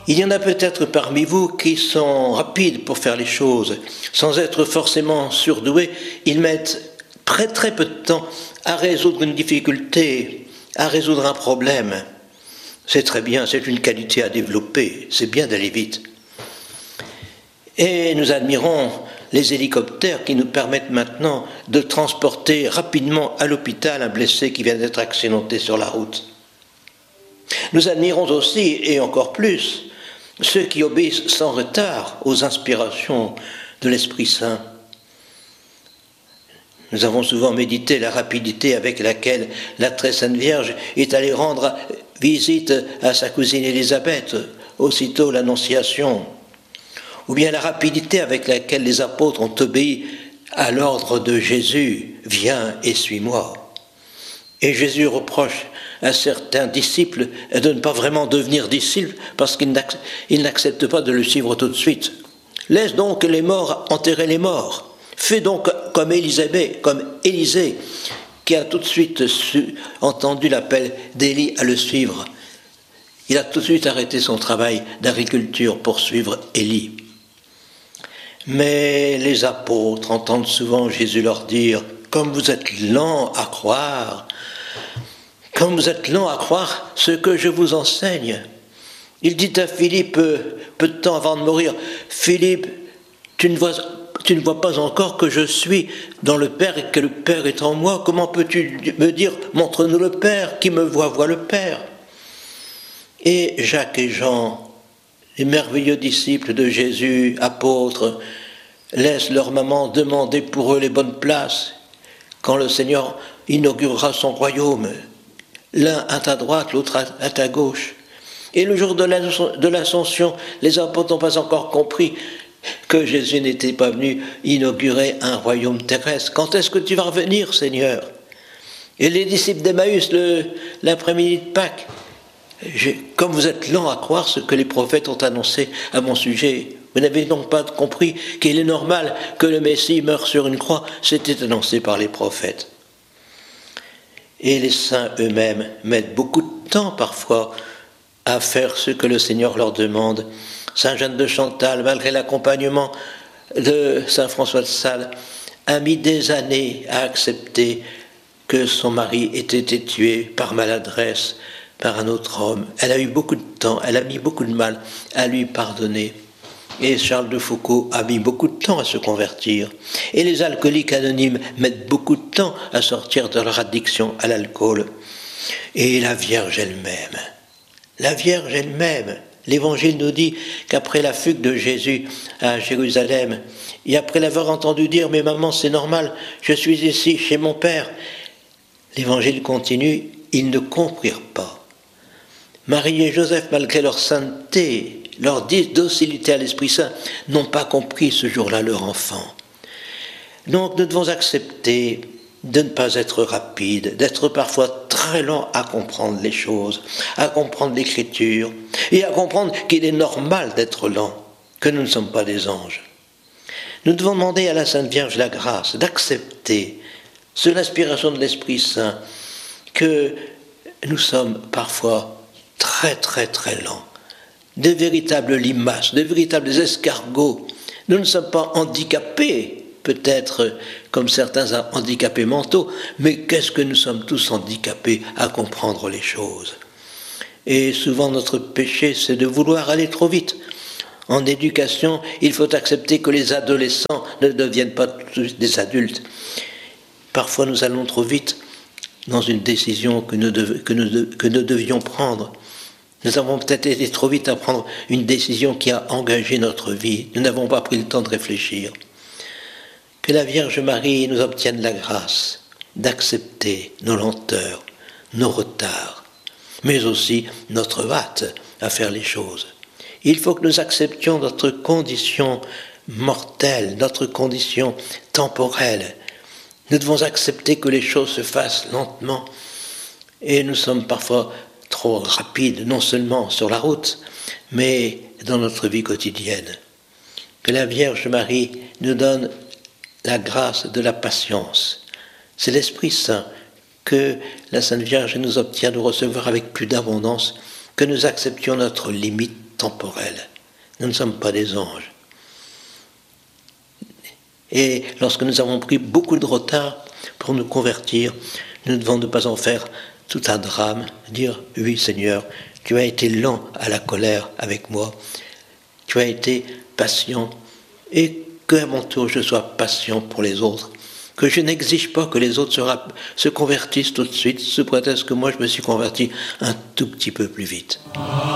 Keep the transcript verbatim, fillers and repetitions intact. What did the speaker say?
Il y en a peut-être parmi vous qui sont rapides pour faire les choses. Sans être forcément surdoués, ils mettent très très peu de temps à résoudre une difficulté, à résoudre un problème. C'est très bien, c'est une qualité à développer, c'est bien d'aller vite. Et nous admirons les hélicoptères qui nous permettent maintenant de transporter rapidement à l'hôpital un blessé qui vient d'être accidenté sur la route. Nous admirons aussi, et encore plus, ceux qui obéissent sans retard aux inspirations de l'Esprit Saint. Nous avons souvent médité la rapidité avec laquelle la très sainte Vierge est allée rendre visite à sa cousine Élisabeth, aussitôt l'Annonciation, ou bien la rapidité avec laquelle les apôtres ont obéi à l'ordre de Jésus, « Viens et suis-moi ». Et Jésus reproche à certains disciples de ne pas vraiment devenir disciples parce qu'ils n'acceptent pas de le suivre tout de suite. Laisse donc les morts enterrer les morts. Fais donc comme Élisabeth, comme Élisée, qui a tout de suite su, entendu l'appel d'Élie à le suivre. Il a tout de suite arrêté son travail d'agriculture pour suivre Élie. Mais les apôtres entendent souvent Jésus leur dire « Comme vous êtes lents à croire, comme vous êtes lents à croire ce que je vous enseigne. » Il dit à Philippe, peu de temps avant de mourir, « Philippe, tu ne vois, tu ne vois pas encore que je suis dans le Père et que le Père est en moi. Comment peux-tu me dire, montre-nous le Père, qui me voit, voit le Père ?» Et Jacques et Jean, les merveilleux disciples de Jésus, apôtres, laissent leur maman demander pour eux les bonnes places quand le Seigneur inaugurera son royaume. L'un à ta droite, l'autre à ta gauche. Et le jour de l'Ascension, les apôtres n'ont pas encore compris que Jésus n'était pas venu inaugurer un royaume terrestre. Quand est-ce que tu vas revenir, Seigneur? Et les disciples d'Emmaüs, l'après-midi de Pâques, comme vous êtes lents à croire ce que les prophètes ont annoncé à mon sujet, vous n'avez donc pas compris qu'il est normal que le Messie meure sur une croix, c'était annoncé par les prophètes. Et les saints eux-mêmes mettent beaucoup de temps parfois à faire ce que le Seigneur leur demande. Saint Jeanne de Chantal, malgré l'accompagnement de Saint François de Sales, a mis des années à accepter que son mari ait été tué par maladresse, par un autre homme. Elle a eu beaucoup de temps, elle a mis beaucoup de mal à lui pardonner. Et Charles de Foucauld a mis beaucoup de temps à se convertir. Et les alcooliques anonymes mettent beaucoup de temps à sortir de leur addiction à l'alcool. Et la Vierge elle-même, la Vierge elle-même, l'Évangile nous dit qu'après la fugue de Jésus à Jérusalem, et après l'avoir entendu dire « Mais maman, c'est normal, je suis ici chez mon Père », l'Évangile continue, ils ne comprirent pas. Marie et Joseph, malgré leur sainteté, leur docilité à l'Esprit Saint, n'ont pas compris ce jour-là leur enfant. Donc nous devons accepter de ne pas être rapide, d'être parfois très lent à comprendre les choses, à comprendre l'Écriture, et à comprendre qu'il est normal d'être lent, que nous ne sommes pas des anges. Nous devons demander à la Sainte Vierge la grâce d'accepter, sous l'inspiration de l'Esprit Saint, que nous sommes parfois très très très lents, de véritables limaces, de véritables escargots. Nous ne sommes pas handicapés, peut-être comme certains handicapés mentaux, mais qu'est-ce que nous sommes tous handicapés à comprendre les choses. Et souvent notre péché, c'est de vouloir aller trop vite. En éducation, il faut accepter que les adolescents ne deviennent pas tous des adultes. Parfois nous allons trop vite dans une décision que nous, dev- que nous, de- que nous devions prendre. Nous avons peut-être été trop vite à prendre une décision qui a engagé notre vie. Nous n'avons pas pris le temps de réfléchir. Que la Vierge Marie nous obtienne la grâce d'accepter nos lenteurs, nos retards, mais aussi notre hâte à faire les choses. Il faut que nous acceptions notre condition mortelle, notre condition temporelle. Nous devons accepter que les choses se fassent lentement. Et nous sommes parfois trop rapides, non seulement sur la route, mais dans notre vie quotidienne. Que la Vierge Marie nous donne la grâce de la patience. C'est l'Esprit Saint que la Sainte Vierge nous obtient de recevoir avec plus d'abondance, que nous acceptions notre limite temporelle. Nous ne sommes pas des anges. Et lorsque nous avons pris beaucoup de retard pour nous convertir, nous devons ne pas en faire tout un drame, dire « Oui Seigneur, tu as été lent à la colère avec moi, tu as été patient, et qu'à mon tour je sois patient pour les autres, que je n'exige pas que les autres se, rap- se convertissent tout de suite, sous prétexte que moi je me suis converti un tout petit peu plus vite. »